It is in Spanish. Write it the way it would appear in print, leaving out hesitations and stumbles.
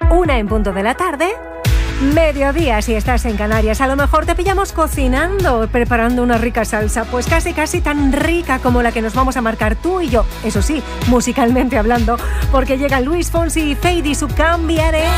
1 en punto de la tarde. Mediodía si estás en Canarias. A lo mejor te pillamos cocinando, preparando una rica salsa, pues casi tan rica como la que nos vamos a marcar tú y yo. Eso sí, musicalmente hablando, porque llegan Luis Fonsi y Feid y su Cambiaré.